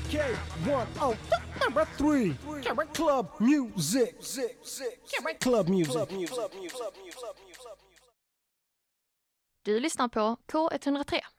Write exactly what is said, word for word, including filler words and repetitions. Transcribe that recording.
K one oh number three. Club music. Club music. Du lyssnar på K one oh tre.